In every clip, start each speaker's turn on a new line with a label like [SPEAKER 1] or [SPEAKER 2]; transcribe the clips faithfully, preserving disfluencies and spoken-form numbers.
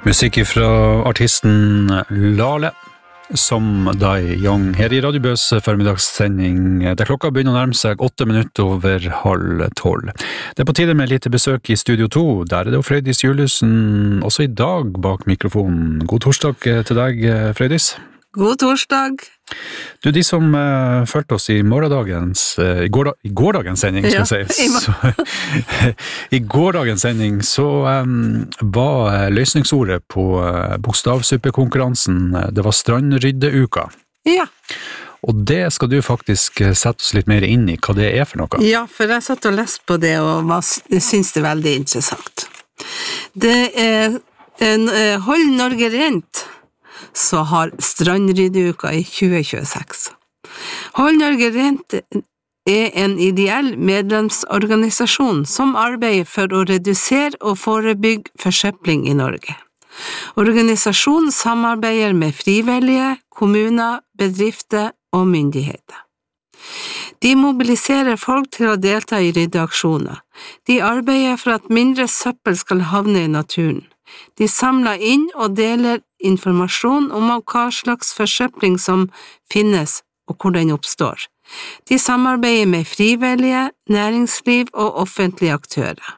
[SPEAKER 1] Musikk fra artisten Lale, som Dai Young her I Radio Bøs formidagssending, der klokka begynner å nærme seg åtte minutter over halv tolv. Det er på tide med litt besøk I Studio to, der er det jo Frøydis Juliussen også I dag bak mikrofonen. God torsdag til deg, Frøydis.
[SPEAKER 2] God torsdag.
[SPEAKER 1] Du, de som uh, følte oss I morgendagens, uh, I, gårda, I gårdagens sending, skal jeg si, så, I gårdagens sending så um, var løsningsordet på uh, bokstavsuppekonkurransen, det var strandryddeuka.
[SPEAKER 2] Ja.
[SPEAKER 1] Og det skal du faktisk sette oss litt mer inn I, hva det er for noe.
[SPEAKER 2] Ja, for jeg satt og leste på det, og var, synes det er veldig interessant. Det er en, uh, Hold Norge rent, så har strandryddeuka I tjue tjueseks. Hold Norge rent er en ideell medlemsorganisasjon som arbeider for å redusere og forebygge forsøpling I Norge. Organisasjonen samarbeider med frivillige, kommuner, bedrifter og myndigheter. De mobiliserer folk til å delta I ryddeaksjoner. De arbeider for at mindre søppel skal havne I naturen. De samler inn og deler informasjon om hva slags forsøpling som finnes og hvor den oppstår. De samarbeider med frivillige, næringsliv og offentlige aktører.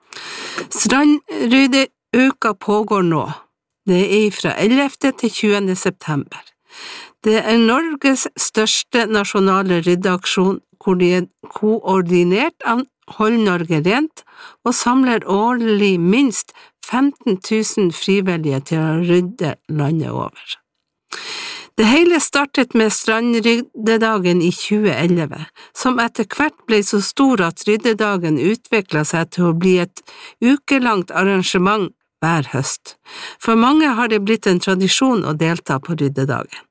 [SPEAKER 2] Strandryddeuka pågår nå. Det er fra ellevte til tjuende september. Det er Norges største nasjonale ryddeaksjon hvor de er koordinert av Hold Norge rent og samler årlig minst femten tusen frivillige til å rydde landet over. Det hele startet med strandryddedagen I tjue elleve, som etter hvert ble så stor at ryddedagen utviklet seg til å bli et ukelangt arrangement hver høst. For mange har det blitt en tradisjon å delta på ryddedagen.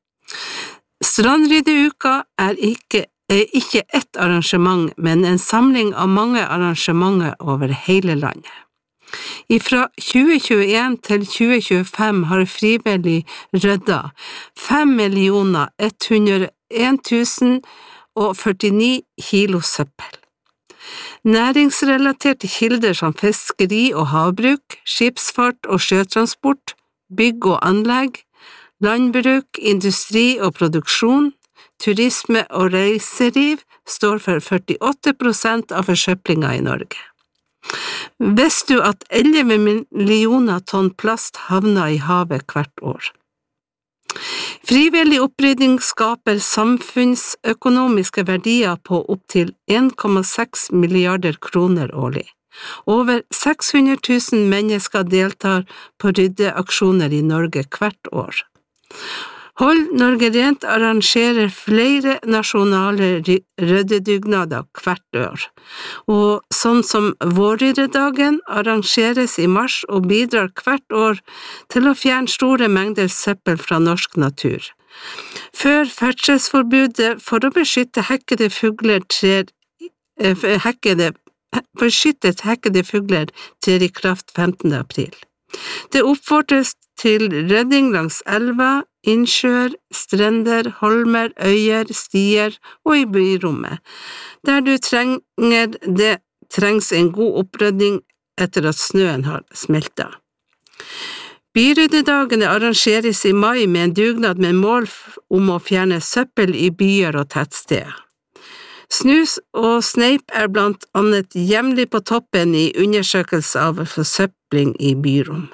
[SPEAKER 2] Strandryddeuka er ikke er ikke ett arrangement, men en samling av mange arrangementer over hele landet. Fra tjue tjueen til tjue tjuefem har frivillig ryddet fem millioner ett hundre og en tusen og førtini kilo søppel. Næringsrelaterte kilder som fiskeri og havbruk, skipsfart og sjøtransport, bygg og anlegg, landbruk, industri og produksjon, turisme og reiseliv står for førtiåtte prosent av forsøplingen I Norge. Visste du at elleve millioner tonn plast havner I havet hvert år? Frivillig opprydding skaper samfunnsøkonomiske verdier på opp til en komma seks milliarder kroner årlig. Over seks hundre tusen mennesker deltar på ryddeaksjoner I Norge hvert år. Hold Norge rent arrangerer flere nasjonale ryddedugnader hvert år, og sånn som vårryddedagen arrangeres I mars og bidrar hvert år til å fjerne store mengder søppel fra norsk natur. Før ferdselsforbudet for å beskytte hekkede fugler trer, hekkede, beskyttet hekkede fugler trer I kraft femtende april. Det oppfordres til rydding langs elva, innsjøer, strender, holmer, øyer, stier og I byrommet. Der du trenger det, trengs en god opprydding etter at snøen har smeltet. Byryddedagene arrangeres I mai med en dugnad med mål om å fjerne søppel I byer og tettsteder. Snus og sneip er blant annet jevnlig på toppen I undersøkelse av forsøpling I byrom.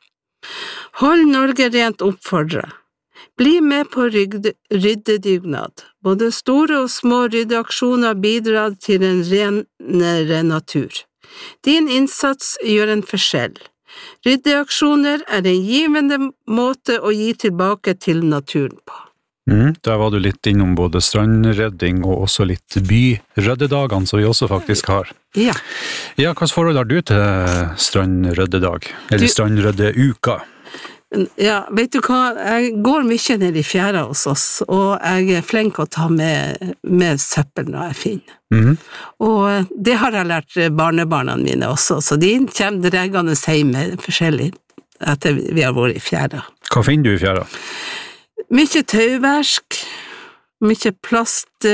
[SPEAKER 2] Hold Norge rent oppfordret. Bli med på ryddedugnad. Både store og små ryddeaksjoner bidrar til en renere natur. Din innsats gjør en forskjell. Ryddeaksjoner er en givende måte å gi tilbake til naturen på.
[SPEAKER 1] Mm, der var du litt innom både strandrydding og også litt byryddedagene som vi også faktisk har.
[SPEAKER 2] Ja.
[SPEAKER 1] Ja, hva forhold har du til strandryddedag? Eller strandryddeuka?
[SPEAKER 2] Ja, vet du hva? Jeg går mye ned I fjæra hos oss, og jeg er flink å ta med, med søppel når jeg finner. Mm. Og det har jeg lært barnebarna mine også, så de kommer dregende hjem med forskjellig etter vi har vært I fjæra.
[SPEAKER 1] Hva finner du I fjæra?
[SPEAKER 2] Mye tauversk, mye plast,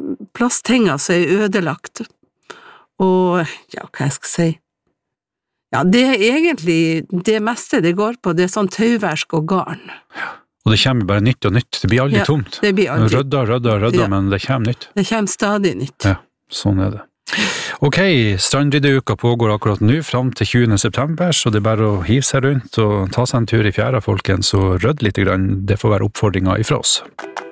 [SPEAKER 2] plasttinger som er ødelagt, og ja, hva jeg skal si? Ja, det er egentlig det meste det går på, det er sånn tauversk og garn.
[SPEAKER 1] Ja. Og det kommer bare nytt og nytt, det blir aldri
[SPEAKER 2] Ja,
[SPEAKER 1] tomt.
[SPEAKER 2] det blir aldri.
[SPEAKER 1] Rødda, rødda, rødda,
[SPEAKER 2] Ja.
[SPEAKER 1] men det kommer nytt.
[SPEAKER 2] Det kommer stadig nytt.
[SPEAKER 1] Ja, sånn er det. Ok, strandryddeuka pågår akkurat nå, fram til tjuende september, så det er bare å hive seg rundt og ta seg en tur i fjæra, folkens, og rødd litt grann. Det får være oppfordringa ifra oss.